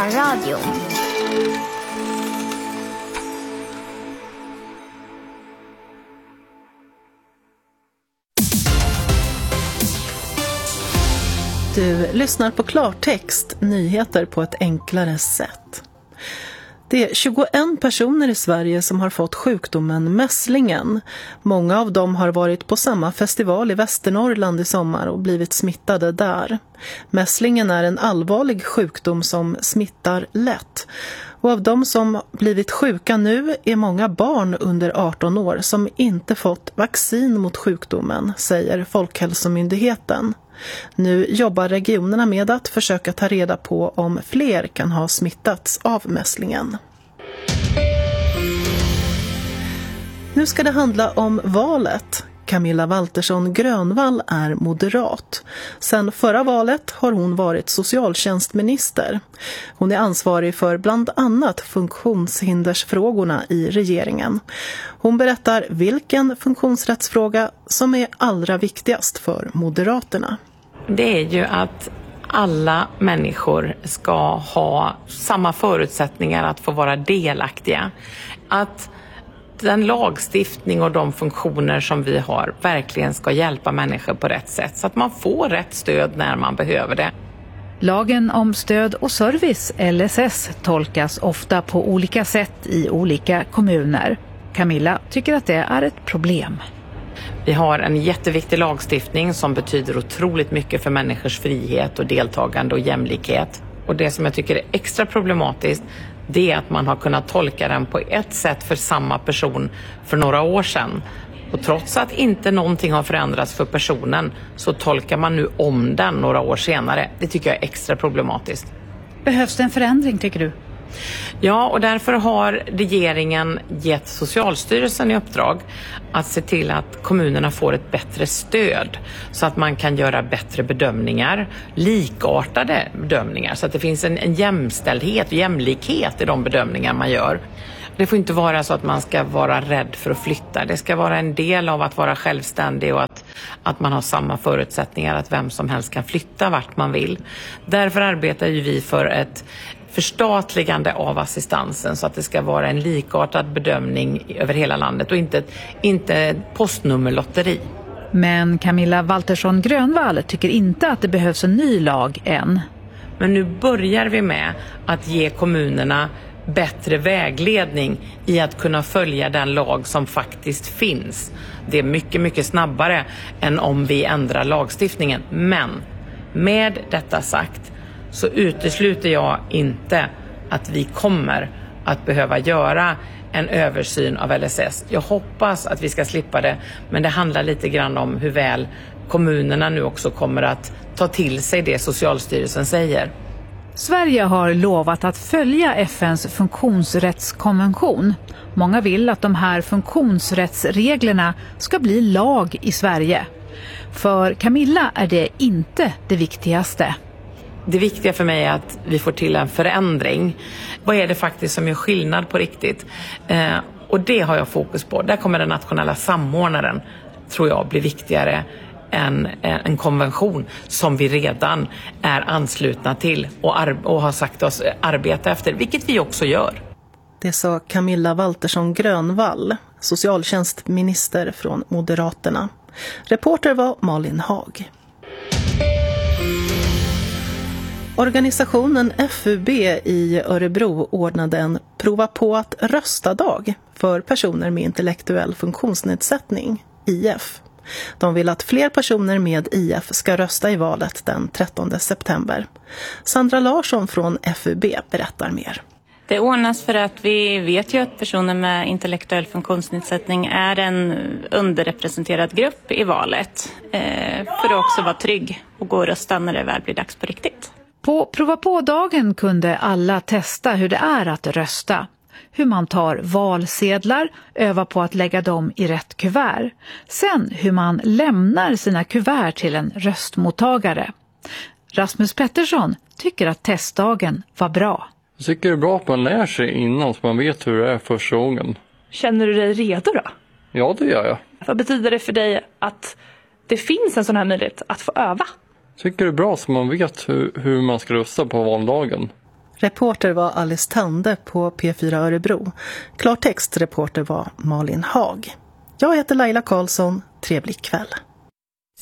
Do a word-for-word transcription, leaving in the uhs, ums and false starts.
Barnradio. Du lyssnar på Klartext, nyheter på ett enklare sätt. Det är tjugoen personer i Sverige som har fått sjukdomen mässlingen. Många av dem har varit på samma festival i Västernorrland i sommar och blivit smittade där. Mässlingen är en allvarlig sjukdom som smittar lätt. Och av dem som blivit sjuka nu är många barn under arton år som inte fått vaccin mot sjukdomen, säger Folkhälsomyndigheten. Nu jobbar regionerna med att försöka ta reda på om fler kan ha smittats av mässlingen. Nu ska det handla om valet. Camilla Waltersson Grönvall är moderat. Sen förra valet har hon varit socialtjänstminister. Hon är ansvarig för bland annat funktionshindersfrågorna i regeringen. Hon berättar vilken funktionsrättsfråga som är allra viktigast för Moderaterna. Det är ju att alla människor ska ha samma förutsättningar att få vara delaktiga. Att den lagstiftning och de funktioner som vi har verkligen ska hjälpa människor på rätt sätt så att man får rätt stöd när man behöver det. Lagen om stöd och service, L S S, tolkas ofta på olika sätt i olika kommuner. Camilla tycker att det är ett problem. Vi har en jätteviktig lagstiftning som betyder otroligt mycket för människors frihet och deltagande och jämlikhet. Och det som jag tycker är extra problematiskt, det är att man har kunnat tolka den på ett sätt för samma person för några år sedan. Och trots att inte någonting har förändrats för personen så tolkar man nu om den några år senare. Det tycker jag är extra problematiskt. Behövs det en förändring, tycker du? Ja, och därför har regeringen gett Socialstyrelsen i uppdrag att se till att kommunerna får ett bättre stöd så att man kan göra bättre bedömningar, likartade bedömningar, så att det finns en, en jämställdhet och jämlikhet i de bedömningar man gör. Det får inte vara så att man ska vara rädd för att flytta. Det ska vara en del av att vara självständig och att, att man har samma förutsättningar att vem som helst kan flytta vart man vill. Därför arbetar ju vi för ett förstatligande av assistansen så att det ska vara en likartad bedömning över hela landet och inte, inte postnummerlotteri. Men Camilla Waltersson Grönvall tycker inte att det behövs en ny lag än. Men nu börjar vi med att ge kommunerna bättre vägledning i att kunna följa den lag som faktiskt finns. Det är mycket, mycket snabbare än om vi ändrar lagstiftningen. Men med detta sagt så utesluter jag inte att vi kommer att behöva göra en översyn av L S S. Jag hoppas att vi ska slippa det, men det handlar lite grann om hur väl kommunerna nu också kommer att ta till sig det Socialstyrelsen säger. Sverige har lovat att följa F N:s funktionsrättskonvention. Många vill att de här funktionsrättsreglerna ska bli lag i Sverige. För Camilla är det inte det viktigaste. Det viktiga för mig är att vi får till en förändring. Vad är det faktiskt som gör skillnad på riktigt? Eh, och det har jag fokus på. Där kommer den nationella samordnaren, tror jag, bli viktigare än en konvention som vi redan är anslutna till och, ar- och har sagt oss arbeta efter, vilket vi också gör. Det sa Camilla Waltersson Grönvall, socialtjänstminister från Moderaterna. Reporter var Malin Hag. Organisationen F U B i Örebro ordnade en prova på att rösta-dag för personer med intellektuell funktionsnedsättning, I F. De vill att fler personer med I F ska rösta i valet den trettonde september. Sandra Larsson från F U B berättar mer. Det ordnas för att vi vet ju att personer med intellektuell funktionsnedsättning är en underrepresenterad grupp i valet. Eh, för att också vara trygg och gå och rösta när det väl blir dags på riktigt. På prova på-dagen kunde alla testa hur det är att rösta. Hur man tar valsedlar, övar på att lägga dem i rätt kuvert. Sen hur man lämnar sina kuvert till en röstmottagare. Rasmus Pettersson tycker att testdagen var bra. Jag tycker det är bra att man lär sig innan så man vet hur det är första gången. Känner du dig redo då? Ja, det gör jag. Vad betyder det för dig att det finns en sån här möjlighet att få öva? Jag tycker det är bra så man vet hur, hur man ska rösta på valdagen. Reporter var Alice Tande på P fyra Örebro. Klartextreporter var Malin Hag. Jag heter Laila Karlsson. Trevlig kväll.